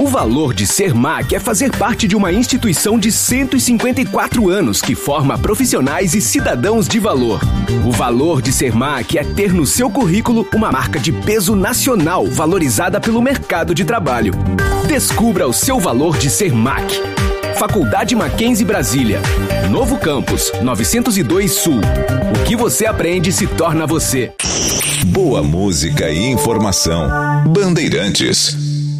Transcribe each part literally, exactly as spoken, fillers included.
valor de ser M A C é fazer parte de uma instituição de cento e cinquenta e quatro anos que forma profissionais e cidadãos de valor. O valor de ser M A C é ter no seu currículo uma marca de peso nacional valorizada pelo mercado de trabalho. Descubra o seu valor de ser M A C. Faculdade Mackenzie Brasília. Novo Campus, novecentos e dois Sul. O que você aprende se torna você. Boa música e informação. Bandeirantes.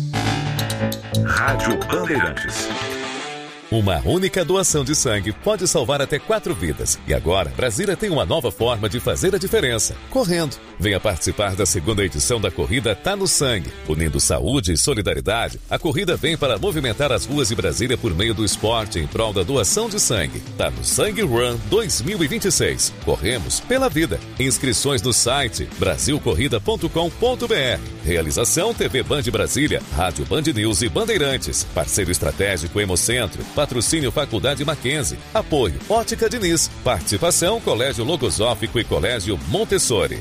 Rádio Bandeirantes. Uma única doação de sangue pode salvar até quatro vidas. E agora, Brasília tem uma nova forma de fazer a diferença: correndo. Venha participar da segunda edição da corrida Tá no Sangue. Unindo saúde e solidariedade, a corrida vem para movimentar as ruas de Brasília por meio do esporte em prol da doação de sangue. Tá no Sangue Run dois mil e vinte e seis. Corremos pela vida. Inscrições no site brasil corrida ponto com ponto b r. Realização T V Band Brasília, Rádio Band News e Bandeirantes. Parceiro estratégico Hemocentro. Patrocínio Faculdade Mackenzie. Apoio Ótica Diniz. Participação Colégio Logosófico e Colégio Montessori.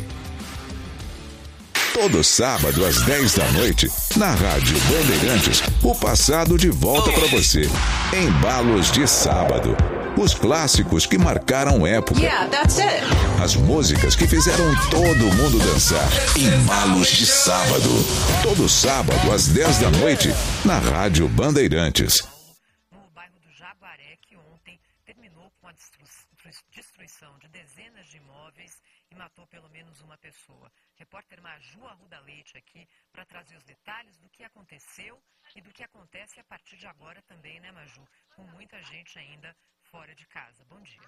Todo sábado às dez da noite, na Rádio Bandeirantes, o passado de volta para você. Embalos de sábado. Os clássicos que marcaram época. Yeah, that's it. As músicas que fizeram todo mundo dançar. Embalos de sábado. Todo sábado às dez da noite, na Rádio Bandeirantes. Destruição de dezenas de imóveis e matou pelo menos uma pessoa. Repórter Maju Arruda Leite aqui para trazer os detalhes do que aconteceu e do que acontece a partir de agora também, né, Maju? Com muita gente ainda fora de casa. Bom dia.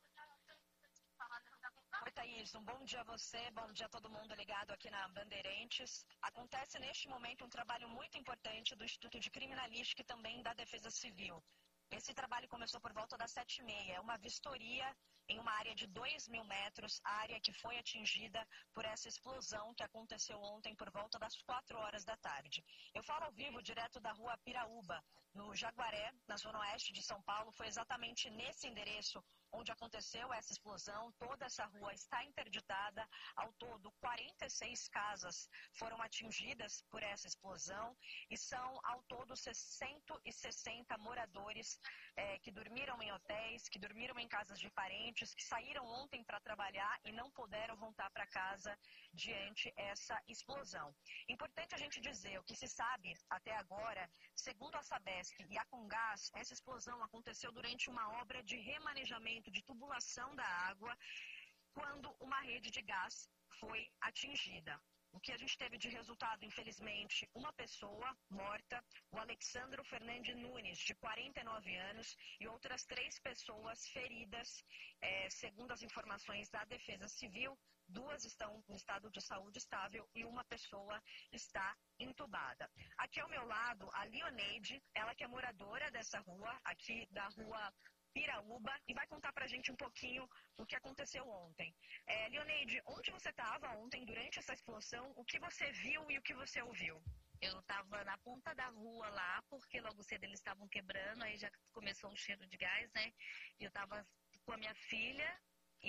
Oi, Thaís, um bom dia a você, bom dia a todo mundo ligado aqui na Bandeirantes. Acontece neste momento um trabalho muito importante do Instituto de Criminalística e também da Defesa Civil. Esse trabalho começou por volta das sete e meia. É uma vistoria em uma área de dois mil metros, a área que foi atingida por essa explosão que aconteceu ontem por volta das quatro horas da tarde. Eu falo ao vivo direto da rua Piraúba, no Jaguaré, na zona oeste de São Paulo. Foi exatamente nesse endereço onde aconteceu essa explosão. Toda essa rua está interditada. Ao todo, quarenta e seis casas foram atingidas por essa explosão e são, ao todo, cento e sessenta moradores é, que dormiram em hotéis, que dormiram em casas de parentes, que saíram ontem para trabalhar e não puderam voltar para casa diante essa explosão. Importante a gente dizer, o que se sabe até agora, segundo a Sabesp e a Comgás, essa explosão aconteceu durante uma obra de remanejamento de tubulação da água, quando uma rede de gás foi atingida. O que a gente teve de resultado, infelizmente, uma pessoa morta, o Alexandro Fernandes Nunes, de quarenta e nove anos, e outras três pessoas feridas, é, segundo as informações da Defesa Civil. Duas estão em estado de saúde estável e uma pessoa está entubada. Aqui ao meu lado, a Leoneide, ela que é moradora dessa rua, aqui da rua Piraúba, e vai contar pra gente um pouquinho o que aconteceu ontem. É, Leoneide, onde você estava ontem durante essa explosão? O que você viu e o que você ouviu? Eu estava na ponta da rua lá, porque logo cedo eles estavam quebrando, aí já começou um cheiro de gás, né? Eu estava com a minha filha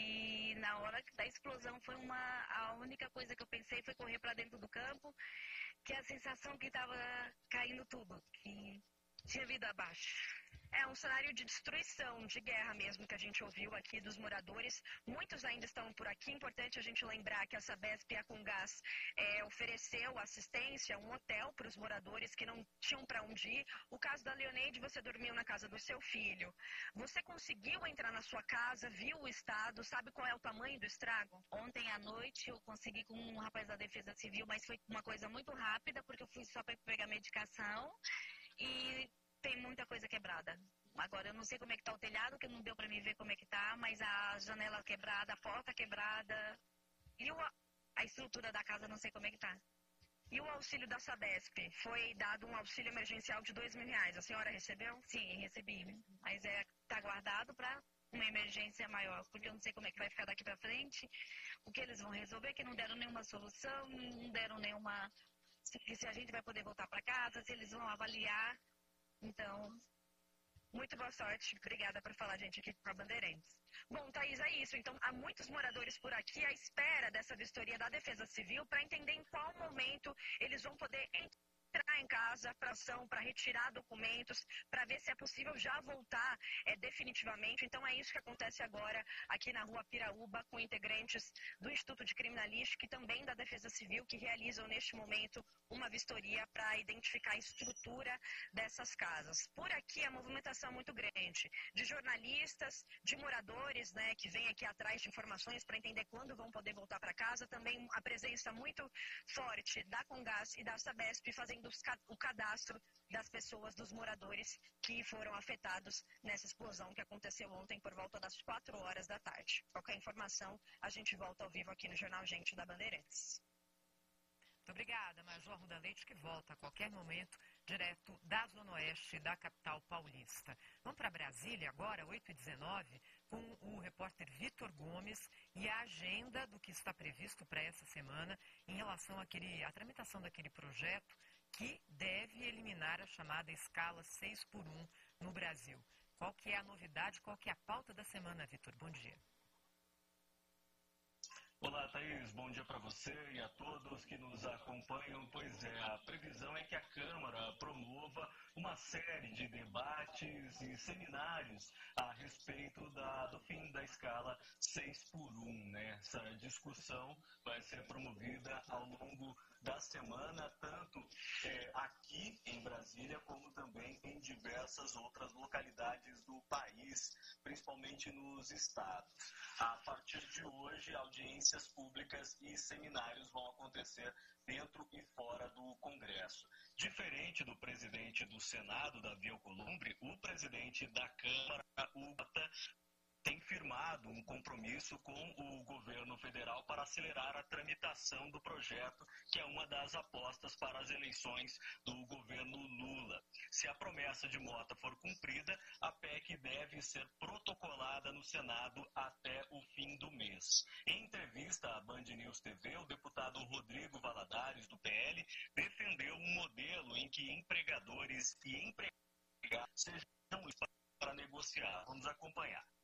e na hora da explosão foi uma... A única coisa que eu pensei foi correr para dentro do campo, que é a sensação que estava caindo tudo, que tinha vida abaixo. É um cenário de destruição, de guerra mesmo, que a gente ouviu aqui dos moradores. Muitos ainda estão por aqui. Importante a gente lembrar que a Sabesp e a Comgás é, ofereceu assistência, um hotel para os moradores que não tinham para onde ir. O caso da Leoneide, você dormiu na casa do seu filho. Você conseguiu entrar na sua casa, viu o estado, sabe qual é o tamanho do estrago? Ontem à noite eu consegui com um rapaz da Defesa Civil, mas foi uma coisa muito rápida, porque eu fui só para pegar medicação e... tem muita coisa quebrada. Agora, eu não sei como é que tá o telhado, que não deu para mim ver como é que tá, mas a janela quebrada, a porta quebrada, e o, a estrutura da casa, não sei como é que tá. E o auxílio da Sabesp? Foi dado um auxílio emergencial de dois mil reais. A senhora recebeu? Sim, recebi. Mas é, tá guardado para uma emergência maior, porque eu não sei como é que vai ficar daqui para frente, o que eles vão resolver, que não deram nenhuma solução, não deram nenhuma... Se, se a gente vai poder voltar para casa, se eles vão avaliar. Então, muito boa sorte. Obrigada por falar, gente, aqui para Bandeirantes. Bom, Thaís, é isso. Então, há muitos moradores por aqui à espera dessa vistoria da Defesa Civil para entender em qual momento eles vão poder entrar em casa casa para ação, para retirar documentos, para ver se é possível já voltar é, definitivamente. Então é isso que acontece agora aqui na rua Piraúba, com integrantes do Instituto de Criminalística e também da Defesa Civil, que realizam neste momento uma vistoria para identificar a estrutura dessas casas. Por aqui a movimentação é muito grande, de jornalistas, de moradores, né, que vêm aqui atrás de informações para entender quando vão poder voltar para casa. Também a presença muito forte da Comgás e da Sabesp fazendo o cadastro das pessoas, dos moradores que foram afetados nessa explosão que aconteceu ontem por volta das quatro horas da tarde. Qualquer informação, a gente volta ao vivo aqui no Jornal Gente da Bandeirantes. Muito obrigada, Major Ruda Leite, que volta a qualquer momento, direto da Zona Oeste da capital paulista. Vamos para Brasília agora, oito e dezenove, com o repórter Vitor Gomes e a agenda do que está previsto para essa semana em relação àquele, à tramitação daquele projeto que deve eliminar a chamada escala seis por um no Brasil. Qual que é a novidade, qual que é a pauta da semana, Vitor? Bom dia. Olá, Thaís. Bom dia para você e a todos que nos acompanham. Pois é, a previsão é que a Câmara promova uma série de debates e seminários a respeito da, do fim da escala seis por um, né? Essa discussão vai ser promovida ao longo da semana, tanto é, aqui em Brasília, como também em diversas outras localidades do país, principalmente nos estados. A partir de hoje, audiências públicas e seminários vão acontecer dentro e fora do Congresso. Diferente do presidente do Senado, Davi Alcolumbre, o presidente da Câmara, o Bata, tem firmado um compromisso com o governo federal para acelerar a tramitação do projeto, que é uma das apostas para as eleições do governo Lula. Se a promessa de Mota for cumprida, a P E C deve ser protocolada no Senado até o fim do mês. Em entrevista à Band News T V, o deputado Rodrigo Valadares, do P L, defendeu um modelo em que empregadores e empregados sejam para negociar. Vamos acompanhar.